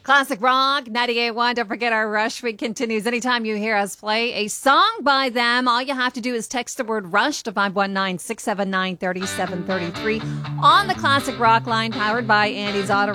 Classic Rock, 98.1. Don't forget our Rush Week continues. Anytime you hear us play a song by them, all you have to do is text the word Rush to 519-679-3733 on the Classic Rock line, powered by Andy's Auto